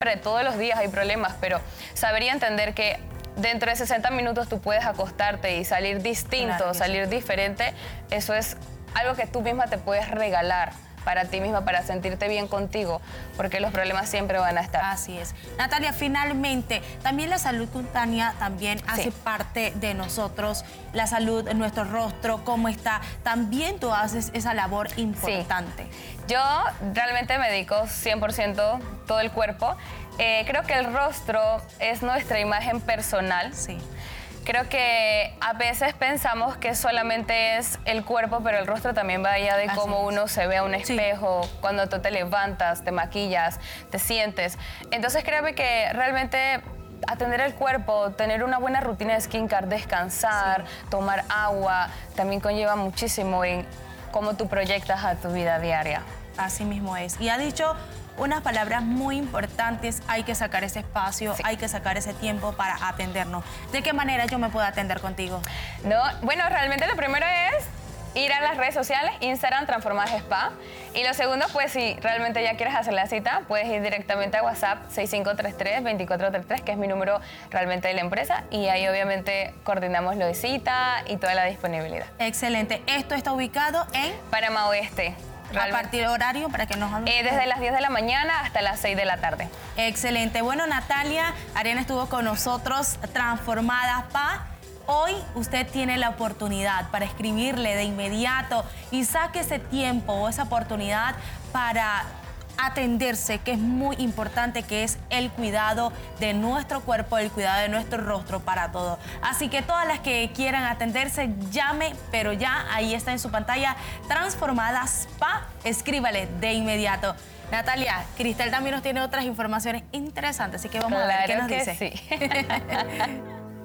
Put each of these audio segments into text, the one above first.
todos los días hay problemas, pero saber y entender que dentro de 60 minutos tú puedes acostarte y salir distinto, Claro, salir diferente, eso es algo que tú misma te puedes regalar para ti misma, para sentirte bien contigo, porque los problemas siempre van a estar. Así es. Natalia, finalmente, también la salud cutánea también hace parte de nosotros, la salud en nuestro rostro, cómo está, también tú haces esa labor importante. Sí. Yo realmente me dedico 100% todo el cuerpo. Creo que el rostro es nuestra imagen personal. Sí. Creo que a veces pensamos que solamente es el cuerpo, pero el rostro también va allá de cómo uno se ve a un espejo, cuando tú te levantas, te maquillas, te sientes. Entonces créeme que realmente atender el cuerpo, tener una buena rutina de skincare, descansar, tomar agua, también conlleva muchísimo en cómo tú proyectas a tu vida diaria. Así mismo es. Y ha dicho unas palabras muy importantes, hay que sacar ese espacio, hay que sacar ese tiempo para atendernos. ¿De qué manera yo me puedo atender contigo? No, bueno, realmente lo primero es ir a las redes sociales, Instagram, Transformadas Spa. Y lo segundo, pues si realmente ya quieres hacer la cita, puedes ir directamente a WhatsApp 6533-2433, que es mi número realmente de la empresa. Y ahí obviamente coordinamos lo de cita y toda la disponibilidad. Excelente. Esto está ubicado en Panamá Oeste. ¿A partir de horario para que nos hable? Desde las 10 de la mañana hasta las 6 de la tarde. Excelente. Bueno, Natalia Arena estuvo con nosotros, Transformada Spa. Hoy usted tiene la oportunidad para escribirle de inmediato y saque ese tiempo o esa oportunidad para atenderse, que es muy importante, que es el cuidado de nuestro cuerpo, el cuidado de nuestro rostro para todo. Así que todas las que quieran atenderse, llame, pero ya ahí está en su pantalla, Transformada Spa, escríbale de inmediato. Natalia, Cristel también nos tiene otras informaciones interesantes, así que vamos a ver qué nos dice. Sí.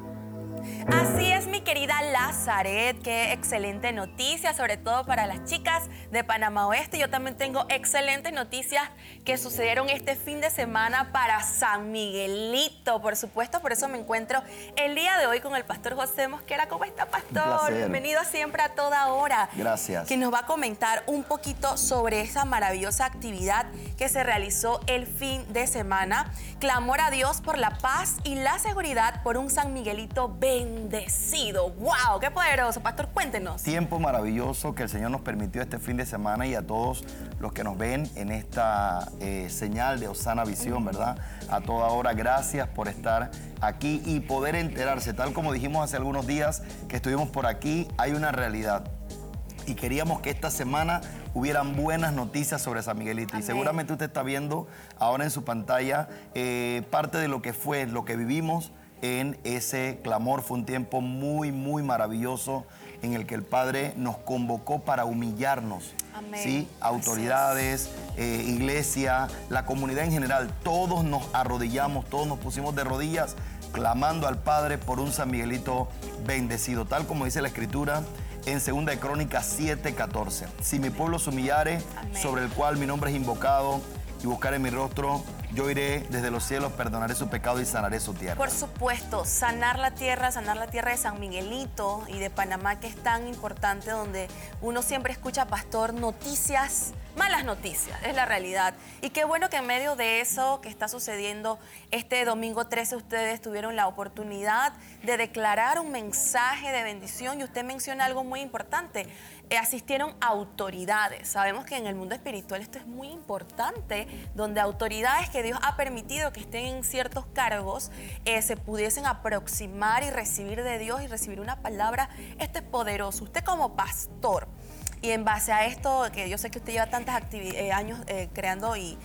Así es, mi querida Lazaret, qué excelente noticia, sobre todo para las chicas de Panamá Oeste. Yo también tengo excelentes noticias que sucedieron este fin de semana para San Miguelito, por supuesto. Por eso me encuentro el día de hoy con el pastor José Mosquera. ¿Cómo está, pastor? Bienvenido siempre a toda hora. Gracias. Que nos va a comentar un poquito sobre esa maravillosa actividad que se realizó el fin de semana. Clamor a Dios por la paz y la seguridad por un San Miguelito bendecido. ¡Wow! ¡Qué poderoso! Pastor, cuéntenos. Tiempo maravilloso que el Señor nos permitió este fin de semana, y a todos los que nos ven en esta señal de Osana Visión, ¿verdad? A toda hora, gracias por estar aquí y poder enterarse. Tal como dijimos hace algunos días que estuvimos por aquí, hay una realidad. Y queríamos que esta semana hubieran buenas noticias sobre San Miguelito. Amén. Y seguramente usted está viendo ahora en su pantalla parte de lo que fue, lo que vivimos en ese clamor. Fue un tiempo muy, muy maravilloso en el que el Padre nos convocó para humillarnos. Amén. ¿Sí? Autoridades, iglesia, la comunidad en general, todos nos arrodillamos, todos nos pusimos de rodillas clamando al Padre por un San Miguelito bendecido, tal como dice la Escritura en 2 de Crónicas 7:14. Si mi pueblo se humillare, amén, sobre el cual mi nombre es invocado, y buscaré mi rostro, yo iré desde los cielos, perdonaré su pecado y sanaré su tierra. Por supuesto, sanar la tierra de San Miguelito y de Panamá, que es tan importante, donde uno siempre escucha, pastor, noticias, malas noticias, es la realidad. Y qué bueno que en medio de eso que está sucediendo este domingo 13, ustedes tuvieron la oportunidad de declarar un mensaje de bendición, y usted menciona algo muy importante. Asistieron autoridades. Sabemos que en el mundo espiritual esto es muy importante, donde autoridades que Dios ha permitido que estén en ciertos cargos se pudiesen aproximar y recibir de Dios y recibir una palabra. Esto es poderoso. Usted como pastor, y en base a esto, que yo sé que usted lleva tantos años creando y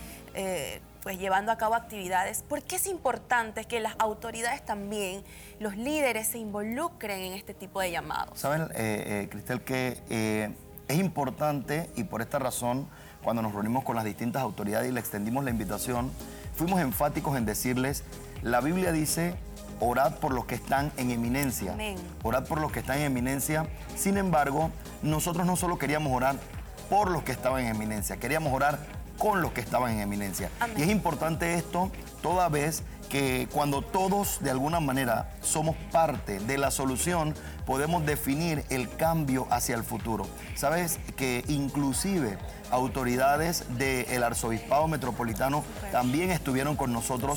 pues llevando a cabo actividades, ¿por qué es importante que las autoridades también, los líderes, se involucren en este tipo de llamados? Saben, Cristel, que es importante, y por esta razón, cuando nos reunimos con las distintas autoridades y le extendimos la invitación, fuimos enfáticos en decirles, la Biblia dice, orad por los que están en eminencia. Amén. Orad por los que están en eminencia. Sin embargo, nosotros no solo queríamos orar por los que estaban en eminencia, queríamos orar con los que estaban en eminencia. Amén. Y es importante esto toda vez que cuando todos de alguna manera somos parte de la solución, podemos definir el cambio hacia el futuro. Sabes que inclusive autoridades del Arzobispado Metropolitano también estuvieron con nosotros